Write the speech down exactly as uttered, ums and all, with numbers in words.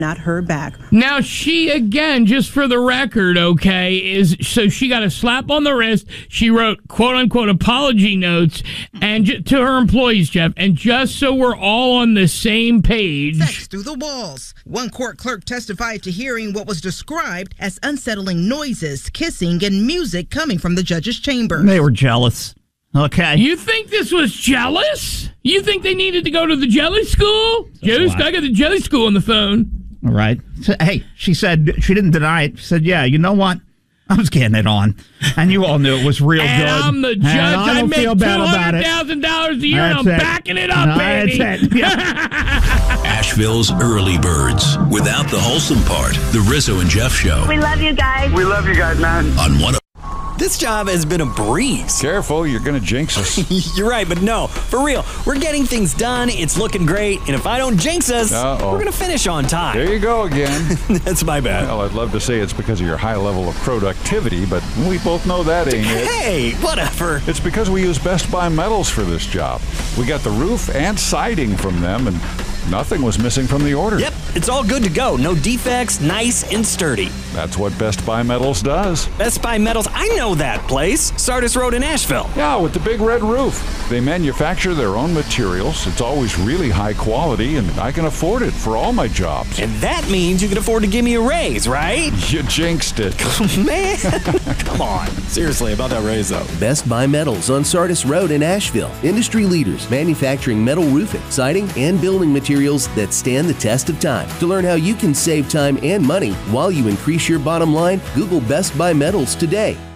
not heard back. Now, she, again, just for the record, okay, is so she got a slap on the wrist. She wrote, quote-unquote, apology notes and j- to her employees, Jeff. And just so we're all on the same page. Sex through the walls. One court clerk testified to hearing what was described as unsettling noises, kissing, and music coming from the judge's chamber. They were jealous. Okay. You think this was jealous? You think they needed to go to the jelly school? Juice, I got the jelly school on the phone. All right. So, hey, she said, she didn't deny it. She said, yeah, you know what? I was getting it on. And you all knew it was real and good. I'm the judge. And I, I don't make feel two bad about hundred it. thousand dollars a year, That's and I'm it. backing it up, No, baby. that's it. Yeah. Asheville's Early Birds, without the wholesome part. The Rizzo and Jeff Show. We love you guys. We love you guys, man. On one. This job has been a breeze. Careful, you're going to jinx us. You're right, but no, for real. We're getting things done. It's looking great. And if I don't jinx us, Uh-oh. we're going to finish on time. There you go again. That's my bad. Well, I'd love to say it's because of your high level of productivity, but we both know that ain't it. Hey, whatever. It's because we use Best Buy metals for this job. We got the roof and siding from them, and nothing was missing from the order. Yep, it's all good to go. No defects, nice and sturdy. That's what Best Buy Metals does. Best Buy Metals, I know that place. Sardis Road in Asheville. Yeah, with the big red roof. They manufacture their own materials. It's always really high quality, and I can afford it for all my jobs. And that means you can afford to give me a raise, right? You jinxed it. Man, come on. Seriously, about that raise, though. Best Buy Metals on Sardis Road in Asheville. Industry leaders manufacturing metal roofing, siding, and building materials that stand the test of time. To learn how you can save time and money while you increase your bottom line, Google Best Buy Metals today.